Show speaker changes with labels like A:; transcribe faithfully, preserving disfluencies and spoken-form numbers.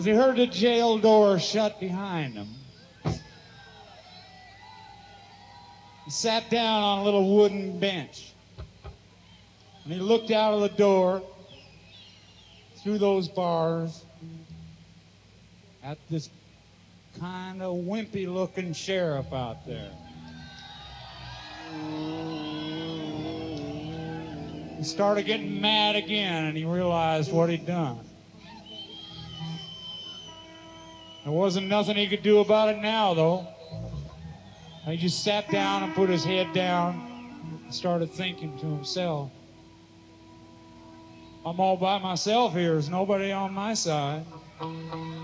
A: He heard the jail door shut behind him. He sat down on a little wooden bench. And he looked out of the door through those bars at this kind of wimpy-looking sheriff out there. He started getting mad again, and he realized what he'd done. There wasn't nothing he could do about it now, though. He just sat down and put his head down and started thinking to himself, I'm all by myself here. There's nobody on my side.